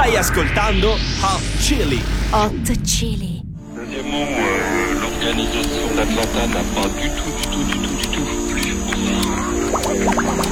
Stai ascoltando Hot Chili. Hot Chili. Deuxièmement, l'organisation d'Atlanta n'a pas du tout plu aux filles.